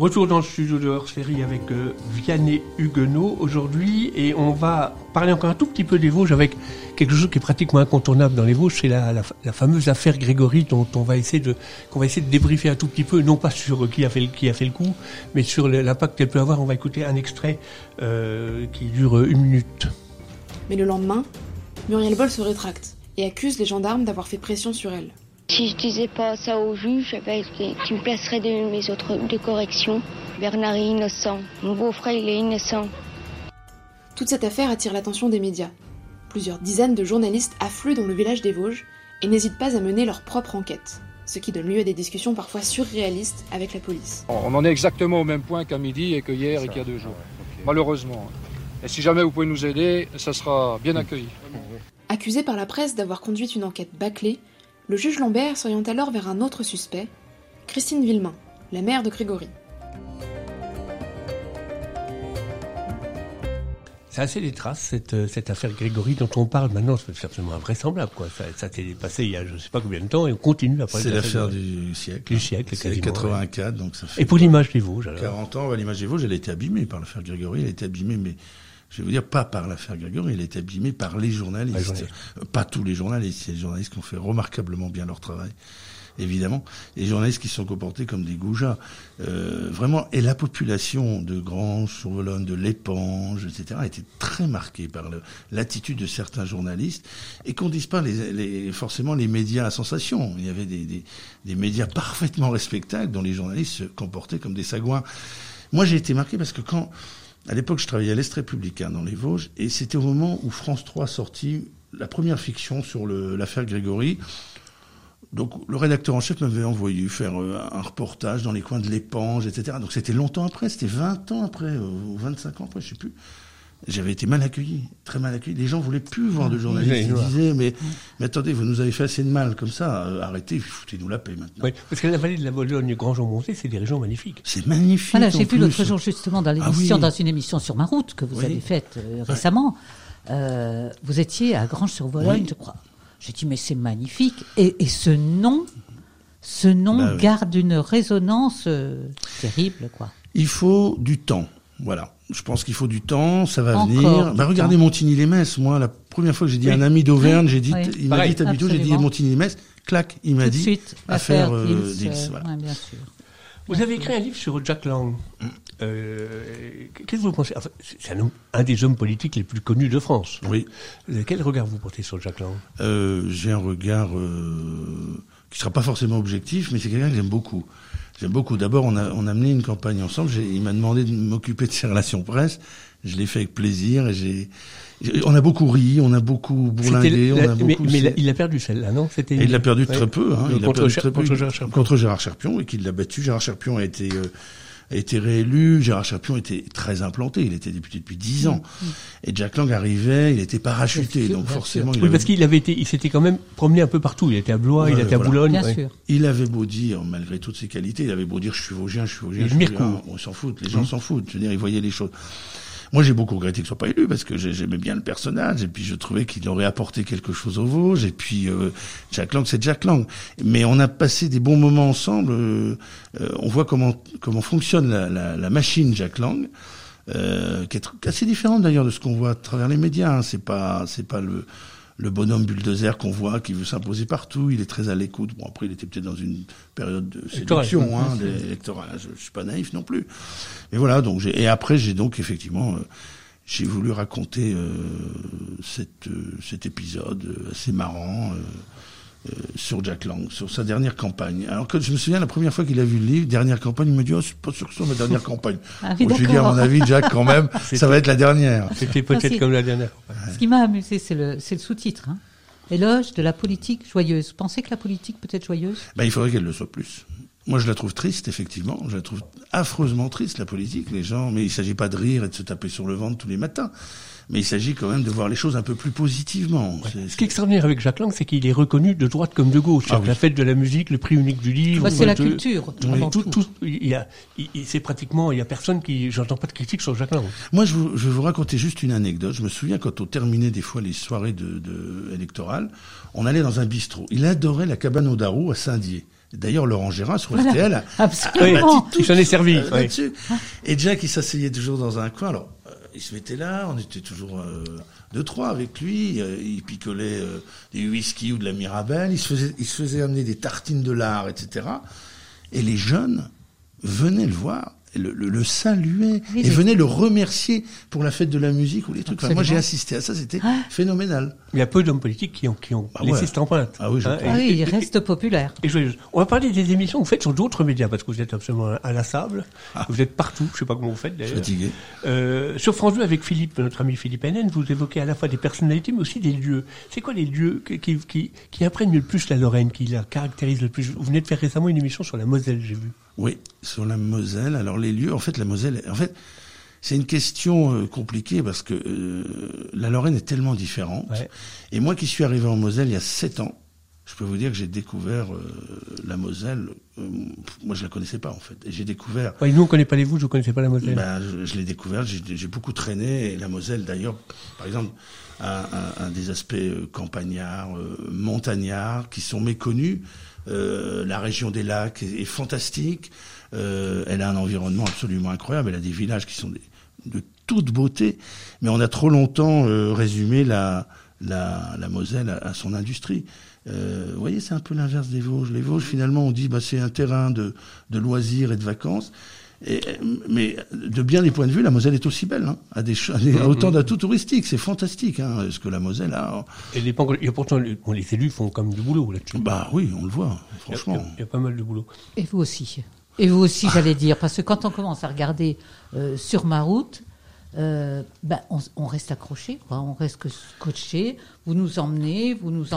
Retour dans le studio de hors-série avec Vianney Huguenot aujourd'hui, et on va parler encore un tout petit peu des Vosges avec quelque chose qui est pratiquement incontournable dans les Vosges, c'est la fameuse affaire Grégory dont qu'on va essayer de débriefer un tout petit peu, non pas sur qui a fait le coup, mais sur l'impact qu'elle peut avoir. On va écouter un extrait qui dure 1 minute. Mais le lendemain, Muriel Boll se rétracte et accuse les gendarmes d'avoir fait pression sur elle. Si je disais pas ça au juge, tu me placerais de mes autres de correction. Bernard est innocent. Mon beau-frère, il est innocent. Toute cette affaire attire l'attention des médias. Plusieurs dizaines de journalistes affluent dans le village des Vosges et n'hésitent pas à mener leur propre enquête, ce qui donne lieu à des discussions parfois surréalistes avec la police. On en est exactement au même point qu'à midi et que hier et qu'il y a 2 jours, malheureusement. Et si jamais vous pouvez nous aider, ça sera bien accueilli. Accusé par la presse d'avoir conduit une enquête bâclée, le juge Lambert s'oriente alors vers un autre suspect, Christine Villemain, la mère de Grégory. C'est assez des traces, cette affaire Grégory dont on parle maintenant, c'est absolument invraisemblable, quoi. Ça s'est passé il y a je sais pas combien de temps et on continue après. C'est l'affaire du siècle. C'est 84, donc ça fait. Et pour l'image des Vosges, alors. 40 ans, l'image des Vosges, elle a été abîmée par l'affaire Grégory, elle a été abîmée, mais je vais vous dire, pas par l'affaire Grégory, elle a été abîmée par les journalistes. Pas tous les journalistes, il y a des journalistes qui ont fait remarquablement bien leur travail, évidemment. Les journalistes qui se sont comportés comme des goujats. Vraiment, et la population de Granges, sur Vologne, de l'Épange, etc., a été très marquée par l'attitude de certains journalistes, et qu'on dise pas forcément les médias à sensation. Il y avait des médias parfaitement respectables dont les journalistes se comportaient comme des sagouins. Moi, j'ai été marqué parce que à l'époque, je travaillais à l'Est républicain dans les Vosges, et c'était au moment où France 3 sortit la première fiction sur l'affaire Grégory. Donc, le rédacteur en chef m'avait envoyé faire un reportage dans les coins de l'Épange, etc. Donc, c'était longtemps après, c'était 20 ans après, ou 25 ans après, je sais plus. J'avais été mal accueilli, très mal accueilli. Les gens voulaient plus voir de journalistes. Ils disaient, mais attendez, vous nous avez fait assez de mal comme ça, arrêtez, foutez-nous la paix maintenant. Oui, parce que la vallée de la Vologne, Grangeon-Monté, c'est des régions magnifiques. C'est magnifique. Voilà, j'ai vu l'autre jour justement dans une émission sur ma route que vous avez faite récemment. Vous étiez à Granges-sur-Vologne, je crois. J'ai dit, mais c'est magnifique. Et ce nom garde une résonance terrible, quoi. Il faut du temps. Voilà. Je pense qu'il faut du temps, ça va venir. Regardez Montigny-les-Metz. Moi, la première fois que j'ai dit à un ami d'Auvergne, il m'a dit t'habites où ? J'ai dit Montigny-les-Metz. Clac, il m'a dit affaire Dils. Voilà. Bien sûr. Vous avez écrit un livre sur Jack Lang. Qu'est-ce que vous pensez ? C'est un des hommes politiques les plus connus de France. Oui. Quel regard vous portez sur Jack Lang ? J'ai un regard qui sera pas forcément objectif, mais c'est quelqu'un que j'aime beaucoup. D'abord, on a mené une campagne ensemble. Il m'a demandé de m'occuper de ses relations presse. Je l'ai fait avec plaisir et on a beaucoup ri, on a beaucoup bourlingué, mais il a perdu celle-là, non ? Il l'a perdu très peu, hein. Contre Gérard Cherpion, et qu'il l'a battu. Gérard Cherpion a été réélu. Gérard Cherpion était très implanté. Il était député depuis 10 ans. Et Jack Lang arrivait, il était parachuté. Donc forcément, parce il s'était quand même promené un peu partout. Il était à Blois, il était à Boulogne. Bien sûr. Il avait beau dire, malgré toutes ses qualités, il avait beau dire, je suis Vosgien. On s'en fout. Les gens s'en foutent. Je veux dire, ils voyaient les choses. Moi, j'ai beaucoup regretté qu'il soit pas élu parce que j'aimais bien le personnage et puis je trouvais qu'il aurait apporté quelque chose aux Vosges et puis Jack Lang, c'est Jack Lang. Mais on a passé des bons moments ensemble. On voit comment fonctionne la machine Jack Lang, qui est assez différente d'ailleurs de ce qu'on voit à travers les médias. Hein. C'est pas le bonhomme bulldozer qu'on voit qui veut s'imposer partout. Il est très à l'écoute. Bon, après, il était peut-être dans une période de séduction, électorale. Je suis pas naïf non plus. Mais voilà, donc après, j'ai donc effectivement, j'ai voulu raconter cet épisode assez marrant sur Jack Lang, sur sa dernière campagne. Alors que je me souviens, la première fois qu'il a vu le livre, dernière campagne, il me dit, c'est pas sûr que ce soit ma dernière campagne. Je lui dis, à mon avis, Jack, quand même, ça va être la dernière. C'était peut-être comme la dernière campagne. Ce qui m'a amusé, c'est le sous-titre, hein. Éloge de la politique joyeuse. Vous pensez que la politique peut être joyeuse ? Il faudrait qu'elle le soit plus. Moi, je la trouve triste, effectivement. Je la trouve affreusement triste, la politique, les gens. Mais il s'agit pas de rire et de se taper sur le ventre tous les matins. Mais il s'agit quand même de voir les choses un peu plus positivement. Ouais. Ce qui est extraordinaire avec Jack Lang, c'est qu'il est reconnu de droite comme de gauche. La fête de la musique, le prix unique du livre. C'est la culture. Il y a personne j'entends pas de critique sur Jack Lang. Moi, je vais vous raconter juste une anecdote. Je me souviens quand on terminait des fois les soirées électorales, on allait dans un bistrot. Il adorait la cabane au Darou à Saint-Dié. D'ailleurs, Laurent Gérard sur RTL a absolument. bâti tout. Il s'en est servi. Là-dessus. Et Jack, il s'asseyait toujours dans un coin. Alors, il se mettait là, on était toujours 2-3 avec lui. Il picolait des whisky ou de la Mirabelle. Il se faisait amener des tartines de lard, etc. Et les jeunes venaient le voir, le saluaient, et venaient le remercier pour la fête de la musique ou les trucs. Enfin, moi, j'ai assisté à ça, c'était phénoménal. Il y a peu d'hommes politiques qui ont laissé cette empreinte. Ah oui, je crois. Oui, il reste populaire. Et on va parler des émissions que vous faites sur d'autres médias, parce que vous êtes absolument inlassable. Vous êtes partout, je sais pas comment vous faites d'ailleurs. Fatigué. Sur France 2, avec Philippe, notre ami Philippe Hennen, vous évoquez à la fois des personnalités, mais aussi des lieux. C'est quoi les lieux qui imprègnent le plus la Lorraine, qui la caractérisent le plus? Vous venez de faire récemment une émission sur la Moselle, j'ai vu. Oui, sur la Moselle. Alors les lieux, en fait, la Moselle, c'est une question compliquée parce que la Lorraine est tellement différente. Ouais. Et moi qui suis arrivé en Moselle il y a 7 ans, je peux vous dire que j'ai découvert la Moselle. Moi, je la connaissais pas en fait. Et j'ai découvert. Ouais, nous, on connaît pas les Vosges, je connaissais pas la Moselle. Je l'ai découvert. J'ai beaucoup traîné. Et la Moselle, d'ailleurs, par exemple, a des aspects campagnards, montagnards, qui sont méconnus. La région des lacs est fantastique. Elle a un environnement absolument incroyable. Elle a des villages qui sont de toute beauté. Mais on a trop longtemps résumé la Moselle à son industrie. Vous voyez, c'est un peu l'inverse des Vosges. Les Vosges, finalement, on dit c'est un terrain de loisirs et de vacances. Mais de bien des points de vue, la Moselle est aussi belle, à autant d'atouts touristiques. C'est fantastique, ce que la Moselle a. Et pourtant, les élus font comme du boulot là-dessus. Bah oui, on le voit, franchement. Il y a pas mal de boulot. Et vous aussi. J'allais dire, parce que quand on commence à regarder sur ma route, on reste accroché, on reste scotché. Vous nous emmenez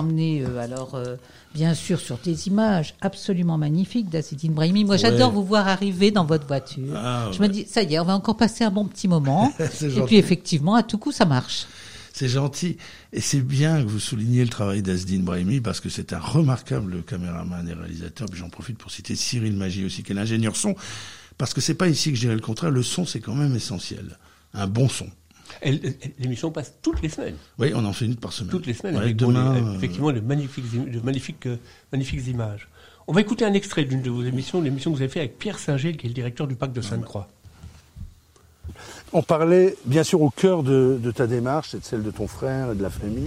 bien sûr sur des images absolument magnifiques d'Azedine Brahimi. Moi, j'adore vous voir arriver dans votre voiture. Je me dis, ça y est, on va encore passer un bon petit moment. Et puis effectivement, à tout coup, ça marche. C'est gentil. Et c'est bien que vous souligniez le travail d'Azedine Brahimi parce que c'est un remarquable caméraman et réalisateur. Puis j'en profite pour citer Cyril Magie aussi, qui est l'ingénieur son. Parce que c'est pas ici que je dirais le contraire. Le son, c'est quand même essentiel. Un bon son. L'émission passe toutes les semaines. Oui, on en fait une par semaine. Toutes les semaines, avec effectivement de magnifiques images. On va écouter un extrait d'une de vos émissions, l'émission que vous avez fait avec Pierre Singer, qui est le directeur du parc de Sainte-Croix. On parlait, bien sûr, au cœur de ta démarche et de celle de ton frère et de la famille,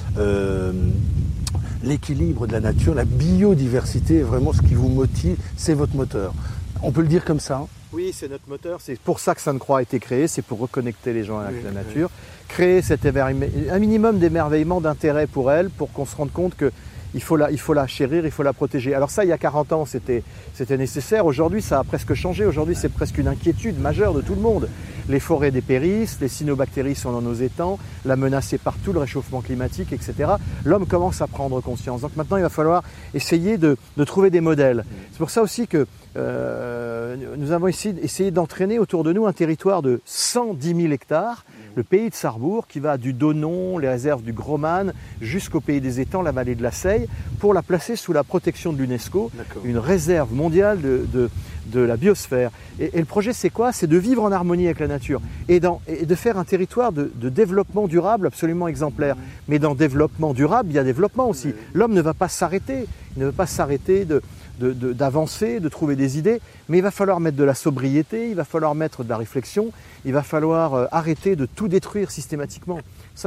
l'équilibre de la nature, la biodiversité est vraiment ce qui vous motive, c'est votre moteur. On peut le dire comme ça. Oui, c'est notre moteur. C'est pour ça que Sainte-Croix a été créée. C'est pour reconnecter les gens avec la nature. Créer un minimum d'émerveillement, d'intérêt pour elle, pour qu'on se rende compte qu'il faut la chérir, il faut la protéger. Alors ça, il y a 40 ans, c'était nécessaire. Aujourd'hui, ça a presque changé. Aujourd'hui, c'est presque une inquiétude majeure de tout le monde. Les forêts dépérissent, les cyanobactéries sont dans nos étangs, la menace est partout, le réchauffement climatique, etc. L'homme commence à prendre conscience. Donc maintenant, il va falloir essayer de trouver des modèles. C'est pour ça aussi que nous avons essayé d'entraîner autour de nous un territoire de 110 000 hectares, le pays de Sarrebourg, qui va du Donon, les réserves du Gros-Man, jusqu'au pays des étangs, la vallée de la Seille, pour la placer sous la protection de l'UNESCO, une réserve mondiale de la biosphère. Et le projet, c'est quoi? C'est de vivre en harmonie avec la nature et de faire un territoire de développement durable absolument exemplaire. Mais dans développement durable, il y a développement aussi. L'homme ne va pas s'arrêter. Il ne va pas s'arrêter d'avancer, de trouver des idées, mais il va falloir mettre de la sobriété, il va falloir mettre de la réflexion, il va falloir arrêter de tout détruire systématiquement. Ça,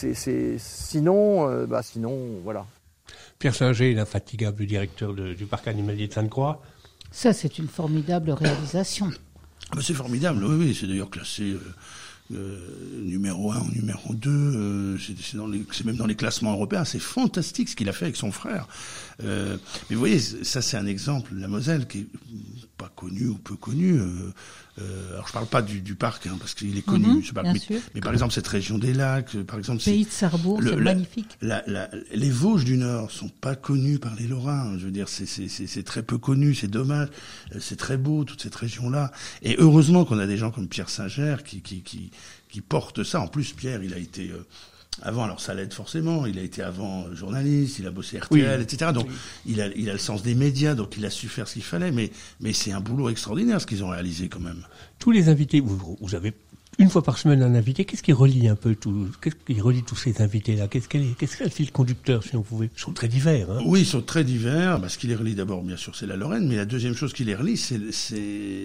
sinon, voilà. Pierre Singer, l'infatigable directeur du parc animalier de Sainte-Croix. Ça, c'est une formidable réalisation. C'est formidable, oui, c'est d'ailleurs classé numéro 1 ou numéro 2, c'est même dans les classements européens, c'est fantastique ce qu'il a fait avec son frère. Mais vous voyez, ça c'est un exemple, la Moselle qui est pas connue ou peu connue. Alors je parle pas du parc, parce qu'il est connu, mais par exemple cette région des lacs, par exemple... Pays de Sarrebourg, c'est magnifique. Les Vosges du Nord sont pas connus par les Lorrains, je veux dire, c'est très peu connu, c'est dommage, c'est très beau, toute cette région-là. Et heureusement qu'on a des gens comme Pierre Singer qui portent ça. En plus, Pierre, il a été... avant, alors ça l'aide forcément, il a été avant journaliste, il a bossé RTL, etc. Donc il a le sens des médias, donc il a su faire ce qu'il fallait, mais c'est un boulot extraordinaire ce qu'ils ont réalisé quand même. Tous les invités, vous avez une fois par semaine un invité. Qu'est-ce qui relie un peu tous ces invités-là? Qu'est-ce que le fil conducteur, si on pouvait? Ils sont très divers, hein. Oui, ils sont très divers. Ce qui les relie d'abord, bien sûr, c'est la Lorraine, mais la deuxième chose qui les relie, c'est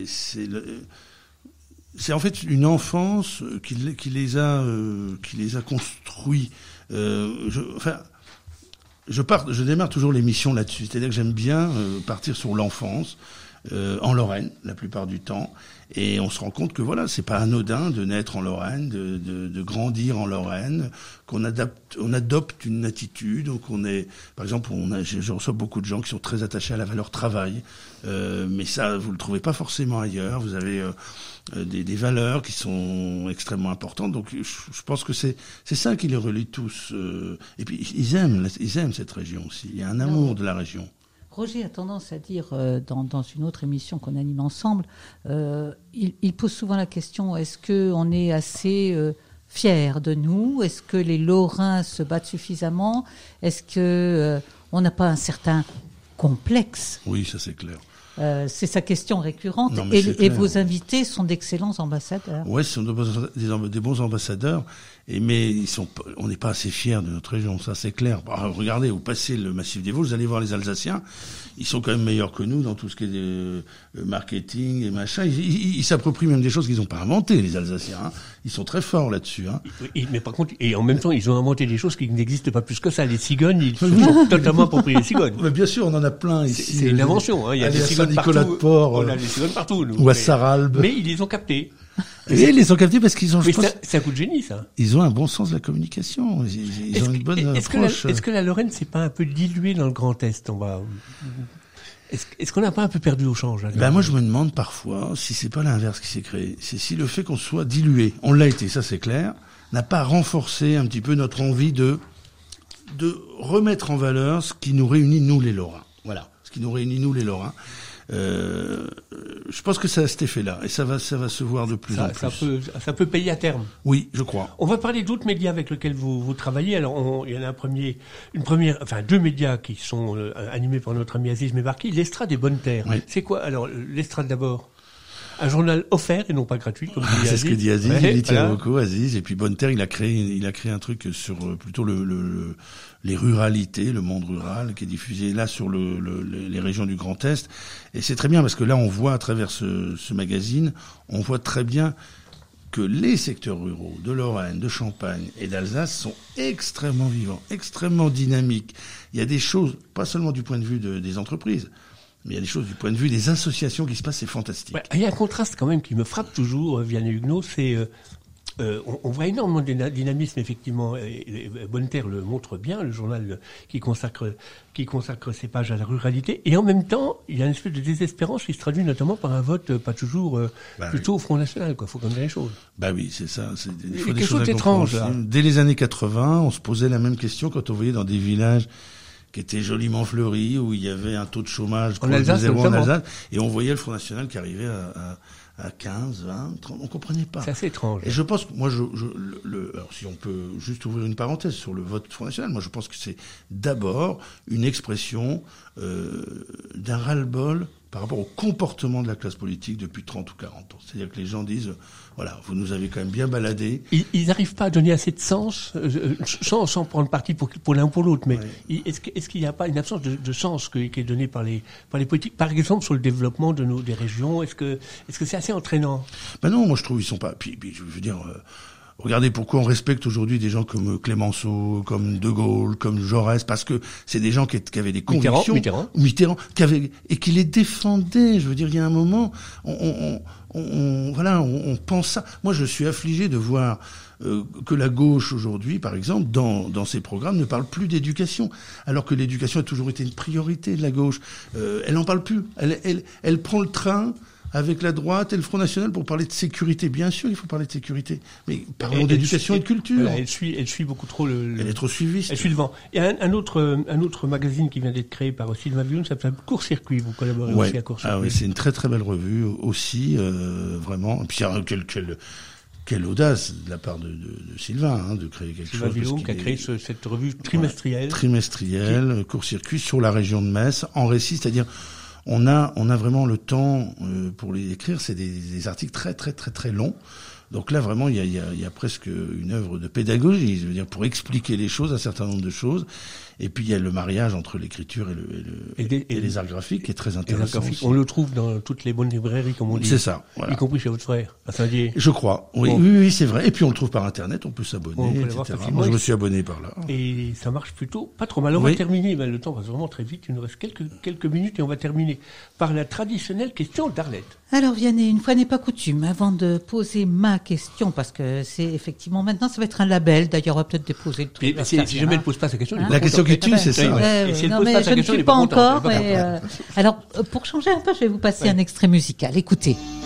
en fait une enfance qui les a construits. Je démarre toujours l'émission là-dessus, c'est-à-dire que j'aime bien partir sur l'enfance. En Lorraine, la plupart du temps. Et on se rend compte que voilà, c'est pas anodin de naître en Lorraine, de grandir en Lorraine, on adopte une attitude. Donc par exemple, je reçois beaucoup de gens qui sont très attachés à la valeur travail. Mais ça, vous le trouvez pas forcément ailleurs. Vous avez des valeurs qui sont extrêmement importantes. Donc, je pense que c'est ça qui les relie tous. Et puis, ils aiment cette région aussi. Il y a un amour de la région. Roger a tendance à dire, dans une autre émission qu'on anime ensemble, il pose souvent la question, est-ce qu'on est assez fiers de nous? Est-ce que les Lorrains se battent suffisamment? Est-ce qu'on n'a pas un certain complexe? Oui, ça c'est clair. C'est sa question récurrente. Non, et vos invités sont d'excellents ambassadeurs. Oui, ce sont des bons ambassadeurs. Mais on n'est pas assez fiers de notre région, ça c'est clair. Regardez, vous passez le massif des Vosges, vous allez voir les Alsaciens, ils sont quand même meilleurs que nous dans tout ce qui est marketing et machin. Ils s'approprient même des choses qu'ils n'ont pas inventées, les Alsaciens. Hein. Ils sont très forts là-dessus. Hein. Mais par contre, et en même temps, ils ont inventé des choses qui n'existent pas plus que ça. Les cigognes, ils sont totalement appropriés les cigognes. Mais bien sûr, on en a plein ici. C'est une invention. Hein. Il y a des cigognes partout. On a des cigognes partout. Nous. Ou à Saralbe. Mais ils les ont captés. Et ils les ont captés parce qu'ils ont. C'est un coup de génie, ça. Ils ont un bon sens de la communication. Ils ont une bonne approche. Est-ce que la Lorraine s'est pas un peu diluée dans le Grand Est? Est-ce qu'on n'a pas un peu perdu au change? Moi, je me demande parfois si c'est pas l'inverse qui s'est créé. C'est si le fait qu'on soit dilué, on l'a été, ça c'est clair, n'a pas renforcé un petit peu notre envie de remettre en valeur ce qui nous réunit nous les Lorrains. Voilà, ce qui nous réunit nous les Lorrains. Je pense que ça a cet effet-là, et ça va se voir de plus en plus. Ça peut payer à terme. Oui, je crois. On va parler d'autres médias avec lesquels vous travaillez. Alors, il y en a deux médias qui sont animés par notre ami Aziz Mebarki. L'Estrade et Bonne Terre. Oui. C'est quoi? Alors, l'Estrade d'abord. Un journal offert et non pas gratuit, comme dit Aziz. C'est ce que dit Aziz, il y tient beaucoup, Aziz. Et puis Bonne Terre, il a créé un truc sur plutôt les ruralités, le monde rural, qui est diffusé là sur les régions du Grand Est. Et c'est très bien parce que là, on voit à travers ce magazine, on voit très bien que les secteurs ruraux de Lorraine, de Champagne et d'Alsace sont extrêmement vivants, extrêmement dynamiques. Il y a des choses, pas seulement du point de vue des entreprises, mais il y a des choses du point de vue des associations qui se passent, c'est fantastique. Ouais, il y a un contraste quand même qui me frappe toujours, Vianney Huguenot, c'est on voit énormément de dynamisme effectivement. Et Bonne Terre le montre bien, le journal qui consacre ses pages à la ruralité, et en même temps, il y a une espèce de désespérance qui se traduit notamment par un vote pas toujours plutôt au Front National. Faut comme dire les choses. Oui, c'est ça. Il faut des choses étranges. Dès les années 80, on se posait la même question quand on voyait dans des villages qui était joliment fleuri, où il y avait un taux de chômage en Alsace, et on voyait le Front National qui arrivait à 15, 20, 30, on comprenait pas. C'est assez étrange. Et je pense que moi, alors si on peut juste ouvrir une parenthèse sur le vote Front National, moi je pense que c'est d'abord une expression d'un ras-le-bol par rapport au comportement de la classe politique depuis 30 ou 40 ans. C'est-à-dire que les gens disent, voilà, vous nous avez quand même bien baladés. Ils n'arrivent pas à donner assez de sens, sans prendre parti pour l'un ou pour l'autre, mais est-ce qu'il n'y a pas une absence de sens qui est donnée par les politiques, par exemple sur le développement des régions? Est-ce que c'est assez entraînant? Non, moi je trouve ils sont pas. Puis je veux dire. Regardez pourquoi on respecte aujourd'hui des gens comme Clémenceau, comme De Gaulle, comme Jaurès, parce que c'est des gens qui avaient des convictions. Mitterrand, et qui les défendaient. Je veux dire, il y a un moment, on pense ça. Moi, je suis affligé de voir que la gauche aujourd'hui, par exemple, dans ses programmes, ne parle plus d'éducation, alors que l'éducation a toujours été une priorité de la gauche. Elle n'en parle plus. Elle prend le train avec la droite et le Front National pour parler de sécurité. Bien sûr, il faut parler de sécurité, mais parlons d'éducation et de culture. Elle suit beaucoup trop Elle est trop suiviste. Elle suit devant. Et un autre magazine qui vient d'être créé par Sylvain Villon, ça s'appelle Court Circuit. Vous collaborez aussi à Court Circuit. Ah oui, c'est une très très belle revue aussi, vraiment. Et puis quelle audace de la part de Sylvain, de créer quelque chose. Sylvain Villon qui a créé cette revue trimestrielle. Trimestrielle, Court Circuit sur la région de Metz, en récit, c'est-à-dire on a vraiment le temps pour les écrire. C'est des articles très très très très longs. Donc là, vraiment, il y a presque une œuvre de pédagogie, je veux dire, pour expliquer les choses, un certain nombre de choses. Et puis il y a le mariage entre l'écriture et les arts graphiques qui est très intéressant. On le trouve dans toutes les bonnes librairies, comme on dit. C'est ça. Voilà. Y compris chez votre frère, à Saint-Dié. Je crois. Oui, bon. oui, c'est vrai. Et puis on le trouve par Internet, on peut s'abonner, etc. Moi, je me suis abonné par là. Et ça marche plutôt pas trop mal. On va terminer, mais le temps passe vraiment très vite. Il nous reste quelques minutes et on va terminer par la traditionnelle question d'Arlette. Alors Vianney, une fois n'est pas coutume, avant de poser ma question, parce que c'est effectivement maintenant, ça va être un label. D'ailleurs, on va peut-être déposer le truc. Si jamais elle ne pose pas sa question, la question qui tue, c'est ça. Et si elle non, pose mais pas sa question, je ne suis pas encore. Alors, pour changer un peu, je vais vous passer un extrait musical. Écoutez.